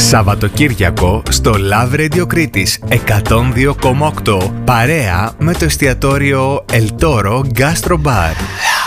Σαββατοκύριακο στο Love Radio Κρήτης 102,8 παρέα με το εστιατόριο El Toro Gastro Bar.